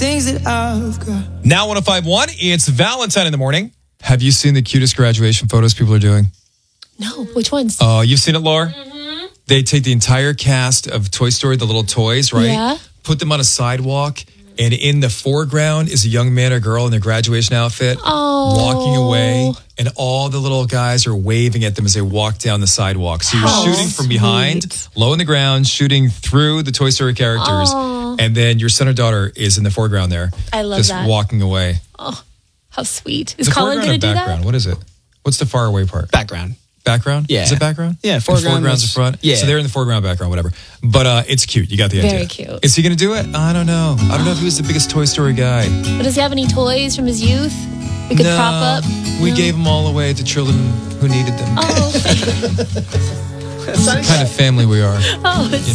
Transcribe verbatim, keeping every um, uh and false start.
things that I've got. Now one oh five point one, it's Valentine in the morning. Have you seen the cutest graduation photos people are doing? No, which ones? Oh, uh, you've seen it, Laura? Mm-hmm. They take the entire cast of Toy Story, the little toys, right? Yeah. Put them on a sidewalk, and in the foreground is a young man or girl in their graduation outfit Oh. walking away, and all the little guys are waving at them as they walk down the sidewalk. So you're How shooting from sweet. behind, low on the ground, shooting through the Toy Story characters, Oh. and then your son or daughter is in the foreground there. I love just that. walking away. Oh, how sweet. Is The Colin foreground going or to do background? that? What is it? What's the far away part? Background. Background? Yeah. Is it background? Yeah, The foreground foreground's was- in front? yeah. So they're in the foreground, background, whatever. But uh, it's cute. You got the Very idea. cute. Is he going to do it? I don't know. I don't know if he was the biggest Toy Story guy. But does he have any toys from his youth we could No, prop up? We No? gave them all away to children who needed them. Oh, That's the kind of family we are. oh, it's